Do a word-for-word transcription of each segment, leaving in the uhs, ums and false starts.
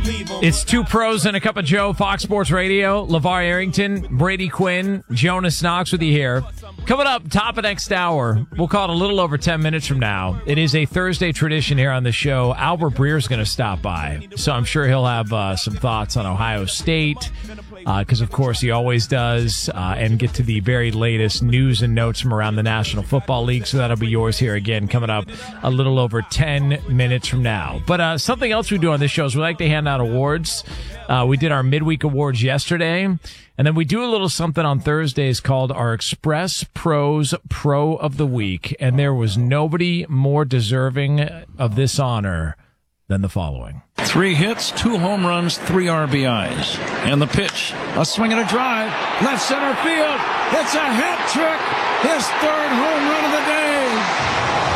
It's Two Pros and a Cup of Joe, Fox Sports Radio. LeVar Arrington, Brady Quinn, Jonas Knox with you here. Coming up, top of next hour, we'll call it a little over ten minutes from now. It is a Thursday tradition here on the show. Albert Breer's going to stop by, so I'm sure he'll have uh, some thoughts on Ohio State, because, uh, of course, he always does, uh, and get to the very latest news and notes from around the National Football League, so that'll be yours here again coming up a little over ten minutes from now. But uh, something else we do on this show is we like to hand out awards. Uh, we did our midweek awards yesterday, and then we do a little something on Thursdays called our Express Pros Pro of the Week, and there was nobody more deserving of this honor than the following. Three hits, two home runs, three R B Is. And the pitch, a swing and a drive, left center field. It's a hat trick, his third home run of the day.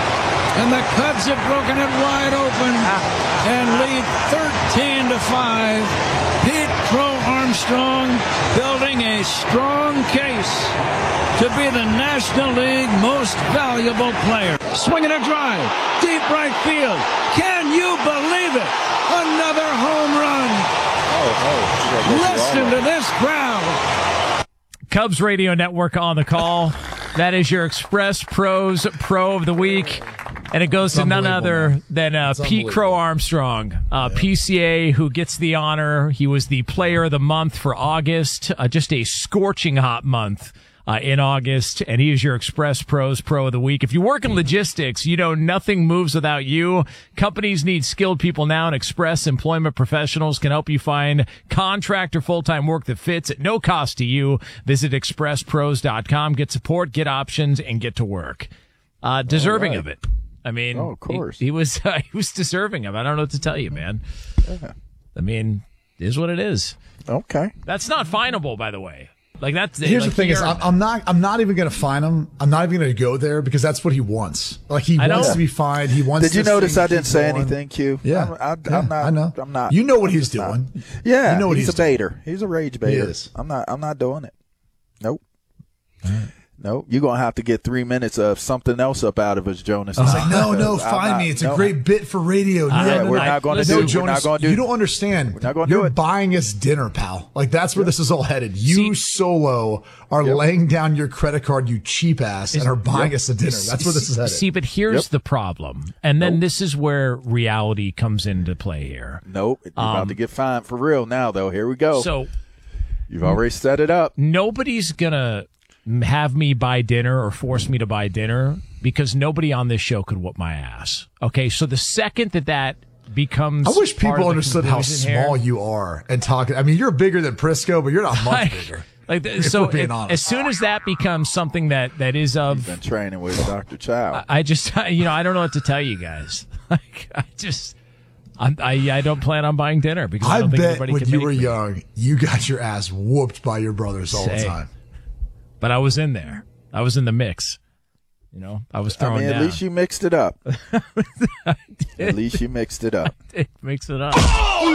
And the Cubs have broken it wide open and lead thirteen to five. Pete Crow Armstrong building a strong case to be the National League most valuable player. Swinging a drive, deep right field. Can you believe it? Another home run. Oh, oh. Listen to this crowd. Cubs Radio Network on the call. That is your Express Pros Pro of the Week. And it goes to none other than uh, Pete Crow Armstrong, uh, yeah. P C A, who gets the honor. He was the Player of the Month for August, uh, just a scorching hot month uh, in August. And he is your Express Pros Pro of the Week. If you work in logistics, you know nothing moves without you. Companies need skilled people now, and Express Employment Professionals can help you find contract or full-time work that fits at no cost to you. Visit express pros dot com. Get support, get options, and get to work. Uh, deserving right. of it. I mean, oh, of course. He, he was uh, he was deserving of it. I don't know what to tell you, man. Yeah. I mean, it is what it is. Okay. That's not finable, by the way. Like that's here's like the thing is I'm, I'm not I'm not even going to fine him. I'm not even going to go there because that's what he wants. Like he I wants know. to be fined. He wants. Did you notice I didn't say going. anything, Q? Yeah. I'm, I, yeah, I'm not. I know. I'm not. You know what I'm he's doing. Not. Yeah. You know what he's, he's a baiter. Doing. He's a rage baiter. He is. I'm not. I'm not doing it. Nope. All right. No, you're going to have to get three minutes of something else up out of us, Jonas. I was like, no, no, find me. It's a no. great bit for radio. No, yeah, no, we're no. not going to no, do Jonas, we're not going to do you don't understand. We're not going to You're do it. buying us dinner, pal. Like, that's where yep. this is all headed. You See, solo are yep. laying down your credit card, you cheap ass, and are buying yep. us a dinner. That's where this is headed. See, but here's yep. the problem. And then nope. this is where reality comes into play here. Nope. You're um, about to get fined for real now, though. Here we go. So you've already set it up. Nobody's going to have me buy dinner or force me to buy dinner because nobody on this show could whoop my ass. Okay, so the second that that becomes, I wish part people of the understood how conclusion small here, you are and talking. I mean, you're bigger than Prisco, but you're not much like, bigger. Like if so, we're being it, honest. as soon as that becomes something that that is of, You've been training with Doctor Chow. I, I just, you know, I don't know what to tell you guys. Like, I just. I'm, I I don't plan on buying dinner because I, I don't think bet anybody when can you make were me. young, you got your ass whooped by your brothers all Say, the time. But I was in there. I was in the mix. You know, I was throwing I mean, at down. least you mixed it up. At least you mixed it up. It mix it up.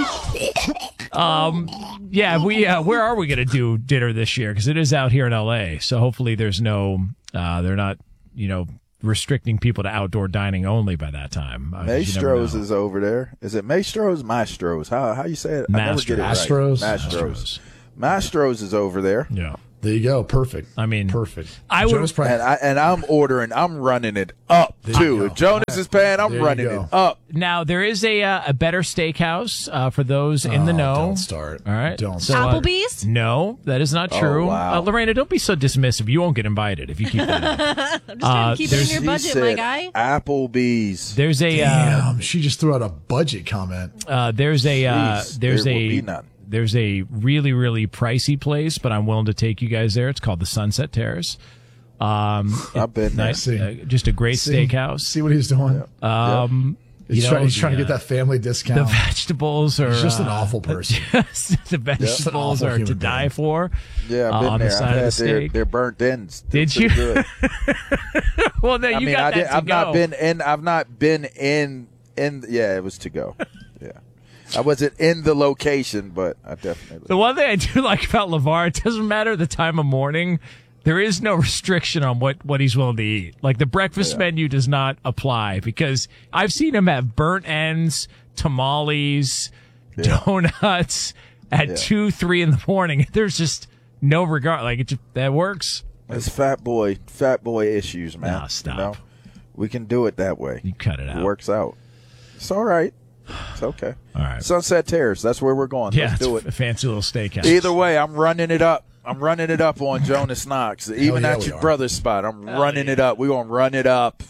um, yeah, we. Uh, where are we going to do dinner this year? Because it is out here in L A. So hopefully there's no. Uh, they're not. You know. Restricting people to outdoor dining only by that time. Uh, Maestro's is over there. Is it Maestro's? Maestros. How how you say it? I never get it right. Astros. Maestros. Maestros is over there. Yeah. There you go. Perfect. I mean, perfect. I would, Jonas and, I, and I'm ordering. I'm running it up too. If Jonas is paying, I'm There running you go. it up. now there is a uh, a better steakhouse uh, for those in Oh, the know. Don't start. All right. Don't So, start. uh, Applebee's? no, that is not Oh, true. wow. uh, Lorena, don't be so dismissive. You won't get invited if you keep that. I'm just trying Uh, to keep it in there's- your She budget, said my guy. Applebee's. There's a uh, Damn, she just threw out a budget comment. uh, there's a uh, Jeez, there's there will a be none. there's a really really pricey place, but I'm willing to take you guys there. It's called the Sunset Terrace. Um, I've been there. nice, See. uh, just a great See- steakhouse. See what he's doing? Um, He's, you trying, know, he's trying to the, get that family discount. The vegetables are He's just an uh, awful person. just the vegetables awful are to human die being. for. Yeah, uh, I've been on there. the side I've of had the their, steak. their burnt ends. They're Did pretty you? Good. Well, no, you I mean, got I that did, to I've go. not been in. I've not been in. In yeah, it was to go. Yeah, I wasn't in the location, but I definitely. The one thing I do like about LeVar, it doesn't matter the time of morning. There is no restriction on what, what he's willing to eat. Like the breakfast Yeah. menu does not apply because I've seen him have burnt ends, tamales, Yeah. donuts at Yeah. two, three in the morning. There's just no regard. Like, it just, that works. It's fat boy, fat boy issues, man. Nah, stop. You know? We can do it that way. You cut it out. It works out. It's all right. It's okay. All right. Sunset Terrace. That's where we're going. Yeah, Let's do it's it. a fancy little steakhouse. Either way, I'm running it up. I'm running it up on Jonas Knox. Even yeah, at we your are. brother's spot, I'm running it up. We're going to run it up.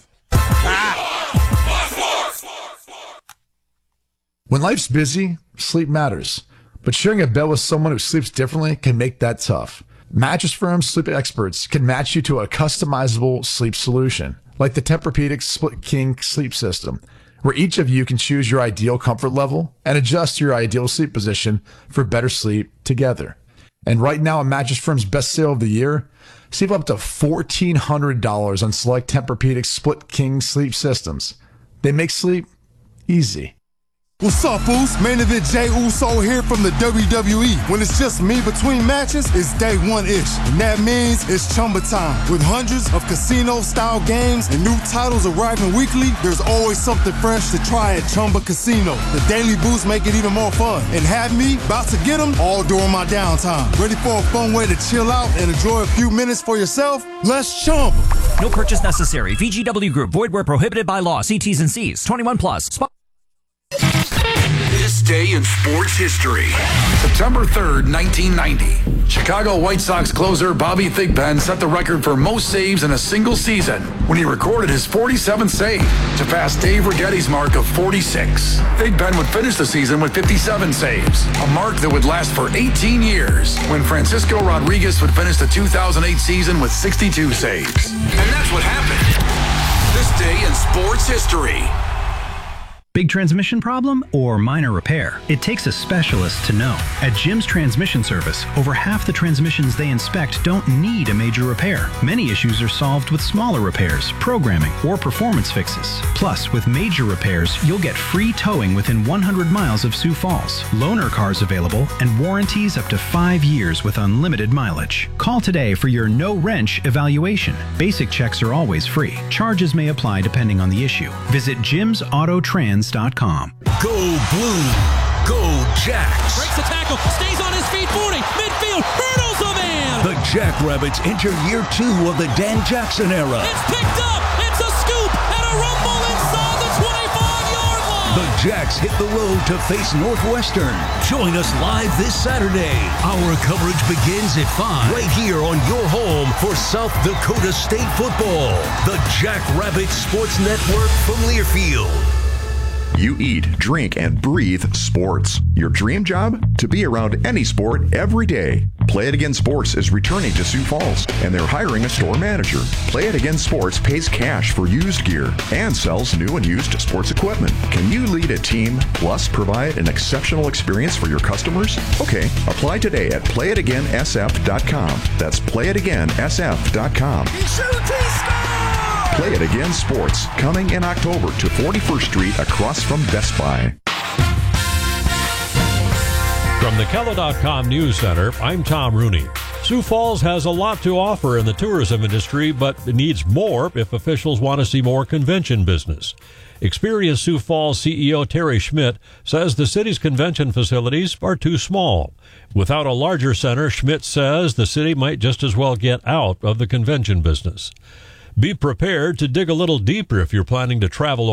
When life's busy, sleep matters. But sharing a bed with someone who sleeps differently can make that tough. Mattress Firm sleep experts can match you to a customizable sleep solution, like the Tempur-Pedic Split King sleep system, where each of you can choose your ideal comfort level and adjust your ideal sleep position for better sleep together. And right now, at Mattress Firm's best sale of the year, save up to fourteen hundred dollars on select Tempur-Pedic Split King sleep systems. They make sleep easy. What's up, Foos? Main event Jay Uso here from the W W E. When it's just me between matches, it's day one-ish. And that means it's Chumba time. With hundreds of casino-style games and new titles arriving weekly, there's always something fresh to try at Chumba Casino. The daily boosts make it even more fun. And have me about to get them all during my downtime. Ready for a fun way to chill out and enjoy a few minutes for yourself? Let's Chumba. No purchase necessary. V G W Group. Void where prohibited by law. See T's and C's. twenty-one plus. Sp- This day in sports history. September third, nineteen ninety. Chicago White Sox closer Bobby Thigpen set the record for most saves in a single season when he recorded his forty-seventh save to pass Dave Righetti's mark of forty-six. Thigpen would finish the season with fifty-seven saves, a mark that would last for eighteen years when Francisco Rodriguez would finish the two thousand eight season with sixty-two saves. And that's what happened. This day in sports history. Big transmission problem or minor repair? It takes a specialist to know. At Jim's Transmission Service, over half the transmissions they inspect don't need a major repair. Many issues are solved with smaller repairs, programming, or performance fixes. Plus, with major repairs, you'll get free towing within one hundred miles of Sioux Falls, loaner cars available, and warranties up to five years with unlimited mileage. Call today for your no-wrench evaluation. Basic checks are always free. Charges may apply depending on the issue. Visit jims auto trans dot com. Go Blue. Go Jacks. Breaks the tackle. Stays on his feet. forty. Midfield. Hurdles a man. The Jackrabbits enter year two of the Dan Jackson era. It's picked up. It's a scoop and a rumble inside the twenty-five-yard line. The Jacks hit the road to face Northwestern. Join us live this Saturday. Our coverage begins at five. Right here on your home for South Dakota State football. The Jackrabbit Sports Network from Learfield. You eat, drink, and breathe sports. Your dream job? To be around any sport every day. Play It Again Sports is returning to Sioux Falls, and they're hiring a store manager. Play It Again Sports pays cash for used gear and sells new and used sports equipment. Can you lead a team plus provide an exceptional experience for your customers? Okay, apply today at play it again s f dot com. That's play it again s f dot com. He shoots, he scores! Play It Again Sports, coming in October to forty-first Street across from Best Buy. From the Kello dot com News Center, I'm Tom Rooney. Sioux Falls has a lot to offer in the tourism industry, but it needs more if officials want to see more convention business. Experienced Sioux Falls C E O Terry Schmidt says the city's convention facilities are too small. Without a larger center, Schmidt says the city might just as well get out of the convention business. Be prepared to dig a little deeper if you're planning to travel